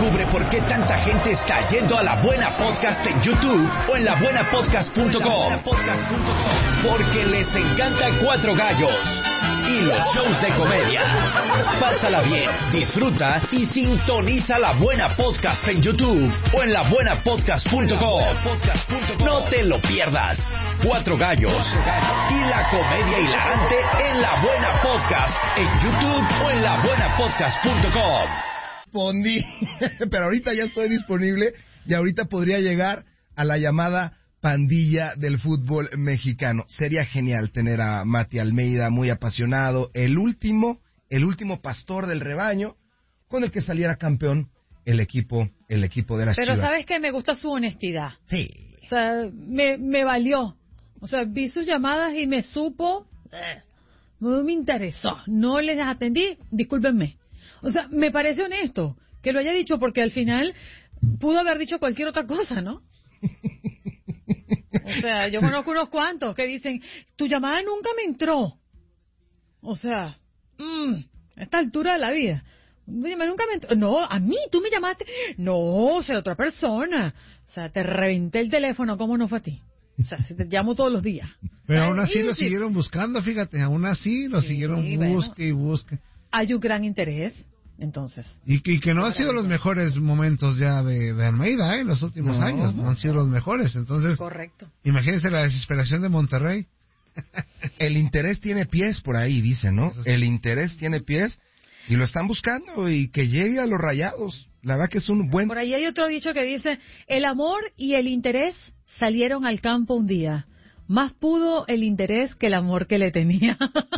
Descubre por qué tanta gente está yendo a La Buena Podcast en YouTube o en labuenapodcast.com. Porque les encanta Cuatro Gallos y los shows de comedia. Pásala bien, disfruta y sintoniza La Buena Podcast en YouTube o en labuenapodcast.com. No te lo pierdas. Cuatro Gallos y la comedia hilarante en La Buena Podcast en YouTube o en labuenapodcast.com. Pero ahorita ya estoy disponible y ahorita podría llegar a la llamada pandilla del fútbol mexicano. Sería genial tener a Mati Almeida, muy apasionado, el último pastor del rebaño, con el que saliera campeón el equipo de las Chivas. Pero ¿sabes qué? Me gusta su honestidad. Sí. O sea, me valió. O sea, vi sus llamadas y me supo. No me interesó. No les atendí, discúlpenme. O sea, me parece honesto que lo haya dicho, porque al final pudo haber dicho cualquier otra cosa, ¿no? O sea, yo conozco unos cuantos que dicen, tu llamada nunca me entró. O sea, a esta altura de la vida. Nunca me entró. No, a mí, tú me llamaste. No, o sea, otra persona. O sea, te reventé el teléfono, ¿cómo no fue a ti? O sea, si te llamo todos los días. Pero aún así lo siguieron buscando, fíjate, aún así lo siguieron busque y busque. Hay un gran interés, entonces. Y que no han sido los mejores momentos ya de Almeida, en los últimos años, no han sido los mejores, entonces. Correcto. Imagínense la desesperación de Monterrey. El interés tiene pies por ahí, dice, ¿no? El interés tiene pies y lo están buscando y que llegue a los Rayados. La verdad que es un buen... Por ahí hay otro dicho que dice, el amor y el interés salieron al campo un día. Más pudo el interés que el amor que le tenía.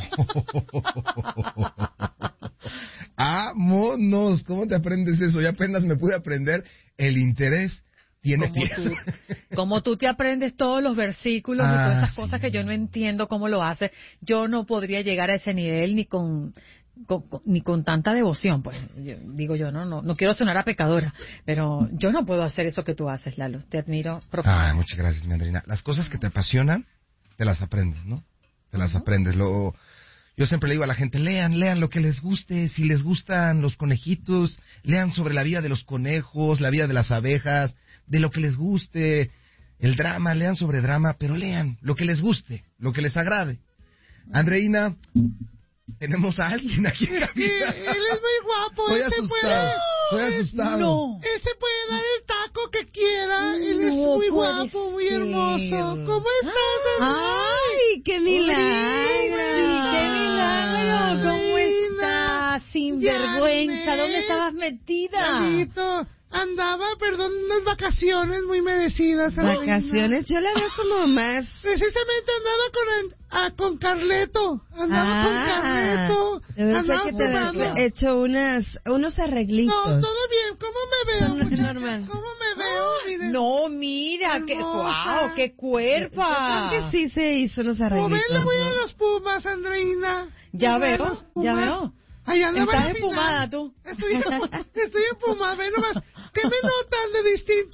¡Vámonos! ¿Cómo te aprendes eso? Yo apenas me pude aprender el interés tiene pies. Como tú te aprendes todos los versículos y todas esas cosas que yo no entiendo cómo lo haces, yo no podría llegar a ese nivel ni con tanta devoción, pues. No quiero sonar a pecadora, pero yo no puedo hacer eso que tú haces, Lalo. Te admiro profundamente. Muchas gracias, mi Andrina. Las cosas que te apasionan, te las aprendes, ¿no? Te las aprendes. Yo siempre le digo a la gente, lean lo que les guste. Si les gustan los conejitos, lean sobre la vida de los conejos, la vida de las abejas, de lo que les guste. El drama, lean sobre drama, pero lean lo que les guste, lo que les agrade. Andreina, tenemos a alguien aquí en cabina. Él es muy guapo. Estoy asustado. No. Él se puede dar el taco que quiera. Él es muy guapo, muy hermoso. ¿Cómo estás, ¡Ay, qué milagro! ¡Qué milagro! ¿Cómo estás? Sinvergüenza, ¿dónde estabas metida? Janito, andaba, unas vacaciones muy merecidas. ¿Vacaciones? Yo la veo como más... Precisamente andaba con Carleto. Andaba que te habías hecho unos arreglitos. No, todo bien. ¿Cómo me veo, muchacha? Normal. ¿Cómo me veo? Miren. No, mira, qué cuerpa. Yo creo que sí se hizo unos arreglitos. Como ven, le voy a los Pumas, Andreina. Ya veo. Ahí andaba Estás enfumada tú. Estoy enfumada, ve nomás. ¿Qué me notan de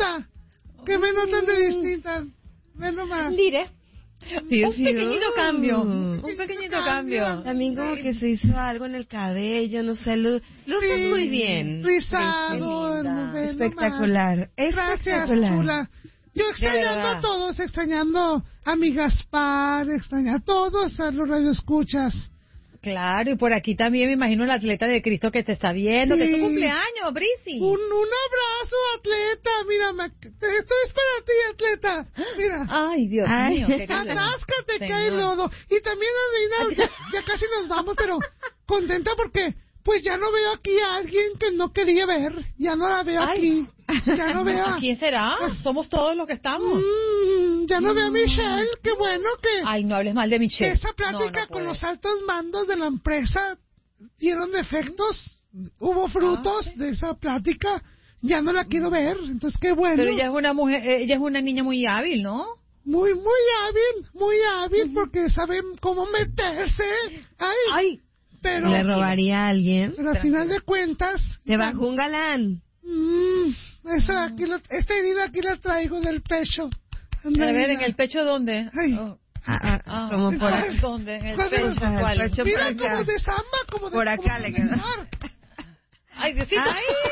distinta? Ve nomás. Diré. Un pequeñito cambio. También como que se hizo algo en el cabello, no sé, luces muy bien. Rizado. Espectacular. Gracias, chula. Yo extrañando a todos, extrañando a mi Gaspar, extrañando a todos, a los radioescuchas. Claro, y por aquí también me imagino el atleta de Cristo que te está viendo, que es tu cumpleaños, Brisi. Un abrazo, atleta, mira, esto es para ti, atleta, mira. Ay, Dios mío. Atáscate, que hay lodo. Y también, Andreina, ya casi nos vamos, pero contenta porque, pues ya no veo aquí a alguien que no quería ver, ya no la veo aquí. Ya no veo. ¿Quién será? Somos todos los que estamos. Ya no veo a Michelle. Qué bueno que... Ay, no hables mal de Michelle. Esa plática con los altos mandos de la empresa dieron efectos. Hubo frutos de esa plática. Ya no la quiero ver. Entonces, qué bueno. Pero ella es una mujer, ella es una niña muy hábil, ¿no? Muy hábil, porque sabe cómo meterse. Ay. Pero... ¿Le robaría a alguien? Pero al final de cuentas... Te bajó un galán. Esta herida aquí la traigo del pecho. A ver, ¿en el pecho dónde? Como por acá. ¿Dónde? ¿En el pecho? ¿Cuál? Mira, como de samba, como de... Por acá le quedó. Ay, Diosito.